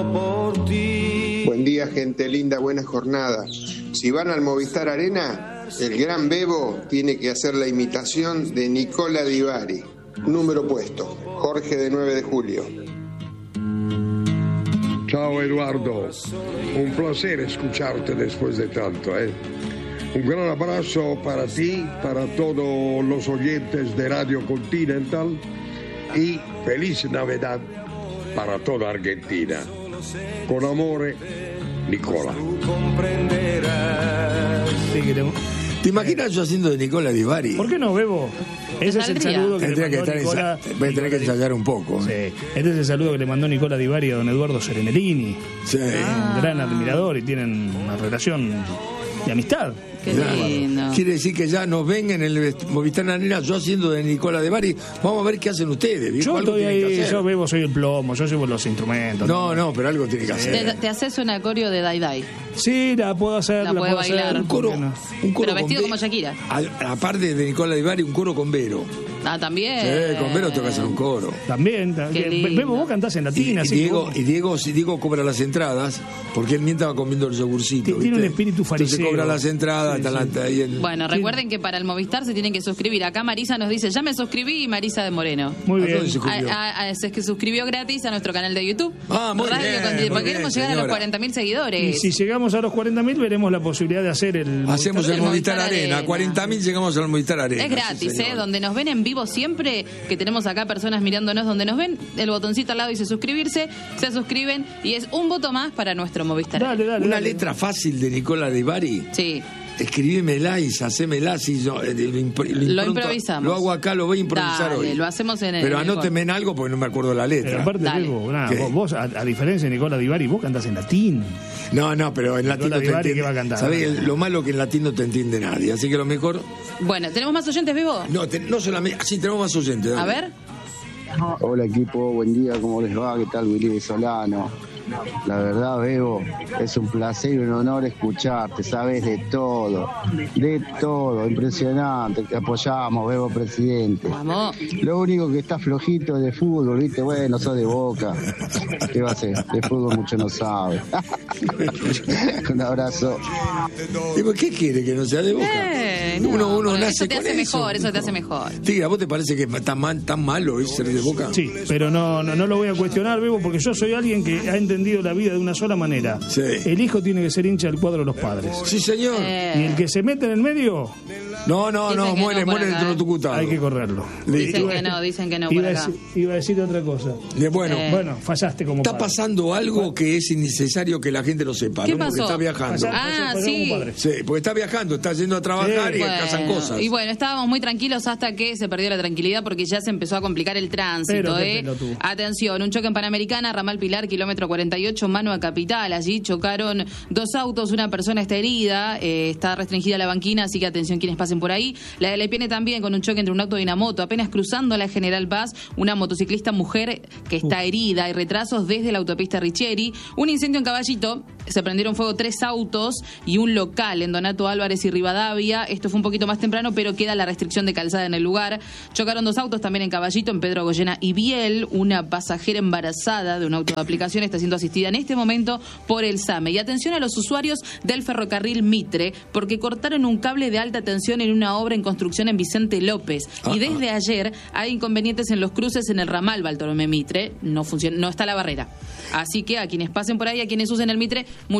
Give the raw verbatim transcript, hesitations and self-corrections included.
Buen día, gente linda, buena jornada. Si van al Movistar Arena, el gran Bebo tiene que hacer la imitación de Nicola Di Bari. Número puesto, Jorge de nueve de julio. Ciao Eduardo, un placer escucharte después de tanto, ¿eh? Un gran abrazo para ti, para todos los oyentes de Radio Continental y feliz Navidad para toda Argentina. Con amore, Nicola. ¿Te imaginas yo haciendo de Nicola Di Bari? ¿Por qué no, Bebo? Ese es el saludo que Tendría le mandó que estar Nicola. ensa- Voy a tener que ensayar un poco. Sí. Este es el saludo que le mandó Nicola Di Bari a don Eduardo Serenellini. Sí. Ah. Un gran admirador y tienen una relación de amistad. Qué Ya. lindo. Quiere decir que ya nos ven en el Movistar Arena, yo haciendo de Nicola Di Bari. Vamos a ver qué hacen ustedes. ¿viejo? Yo Algo estoy tienen que ahí, hacer. yo Bebo, soy el plomo, yo llevo los instrumentos. No, no, pero algo tiene que hacer. Te, te haces una coreo de Dai Dai. Sí, la puedo hacer, La la, puede puedo bailar. hacer. Un coro, ¿por qué no? un coro Pero vestido con como Be- Shakira. Al- aparte de Nicola Di Bari, un coro con Vero. Ah, también. Sí, con Vero tengo que hacer un coro. También, también. lindo. Bebo, vos cantás en Y, latín, y así que Diego, vos- y Diego, si Diego cobra las entradas, porque él mientras va comiendo el yogurcito. Tiene ¿viste? un espíritu fariseo. Entonces cobra las entradas, Sí, está sí. la- ahí en- Bueno, recuerden que para el Movistar se tienen que suscribir. Acá Marisa nos dice, ya me suscribí, Marisa de Moreno. Muy ¿A bien. dónde se suscribió? A- a- a- es que suscribió gratis a nuestro canal de YouTube. Ah, muy Radio bien, Conti- muy porque bien, queremos llegar a señora. los cuarenta mil Y seguidores. si llegamos a los cuarenta mil, veremos la posibilidad de hacer el... Hacemos el El Movistar Movistar Arena. A Arena. cuarenta mil llegamos al Movistar Arena. Es sí, gratis, señor. ¿eh? Donde nos ven en vivo siempre, que tenemos acá personas mirándonos donde nos ven, el botoncito al lado dice suscribirse, se suscriben y es un voto más para nuestro Movistar. Dale, dale. Una dale. letra fácil de Nicola Di Bari. Sí. Escribímela y hacémela si yo eh, lo, impro- lo Lo impronto- improvisamos. Lo hago acá, lo voy a improvisar Dale, hoy. lo hacemos en el- Pero en el anóteme en algo porque no me acuerdo la Pero letra. aparte, Dale. Bebo, nada, ¿Qué? vos, vos, a, a diferencia de Nicola Di Bari, vos cantás en latín. No, no, pero en latín Nicola no Di te Bari, entiende. ¿qué va a cantar? ¿Sabés? Lo malo que en latín no te entiende nadie. Así que lo mejor. Bueno, ¿tenemos más oyentes, Bebo? No, te- no solamente. Sí, tenemos más oyentes. A dale. ver. Hola equipo, buen día, ¿cómo les va? ¿Qué tal Willy de Solano? La verdad, Bebo, es un placer y un honor escucharte, sabes de todo, de todo, impresionante, te apoyamos, Bebo presidente. Vamos. Lo único que está flojito es de fútbol, viste, bueno, sos de Boca, ¿qué va a ser? De fútbol mucho no sabe. Un abrazo. Digo, ¿qué quiere que no sea de Boca? Eh, no, uno uno pero nace eso te con hace eso. mejor, eso te hace mejor. Tira, ¿vos te parece que es tan, mal, tan malo es ser de Boca? Sí, pero no, no, no lo voy a cuestionar, Bebo, porque yo soy alguien que ha entendido la vida de una sola manera. Sí. El hijo tiene que ser hincha del cuadro de los padres. Sí, señor. Eh, Y el que se mete en el medio, No, no, Dicen no, que muere, no por muere acá, dentro de ¿eh? tu cutado. hay que correrlo. Dicen que no, dicen que no por Iba a, acá. decir, iba a decir otra cosa. Eh, Bueno, Eh. Bueno, fallaste como está padre. pasando algo que es innecesario que la gente lo sepa, ¿Qué ¿no? Porque pasó? está viajando. Fallá- Ah, fallá- fallá sí. como padre. Sí, porque está viajando, está yendo a trabajar Sí. y pasan cosas. Y bueno, estábamos muy tranquilos hasta que se perdió la tranquilidad porque ya se empezó a complicar el tránsito. Pero qué ¿eh? pelotudo. Atención, un choque en Panamericana, Ramal Pilar, kilómetro cuarenta y ocho, mano a Capital. Allí chocaron dos autos, una persona está herida, eh, está restringida la banquina, así que atención quienes pasen por ahí. La de Lepiene también con un choque entre un auto y una moto. Apenas cruzando la General Paz, una motociclista mujer que está herida. Hay retrasos desde la autopista Richieri. Un incendio en Caballito. Se prendieron fuego tres autos y un local en Donato Álvarez y Rivadavia. Esto fue un poquito más temprano, pero queda la restricción de calzada en el lugar. Chocaron dos autos también en Caballito, en Pedro Goyena y Biel. Una pasajera embarazada de un auto de aplicación está siendo asistida en este momento por el SAME. Y atención a los usuarios del ferrocarril Mitre, porque cortaron un cable de alta tensión en una obra en construcción en Vicente López. Ah, Y desde ayer hay inconvenientes en los cruces en el ramal Bartolomé Mitre. No funciona, no está la barrera. Así que a quienes pasen por ahí, a quienes usen el Mitre,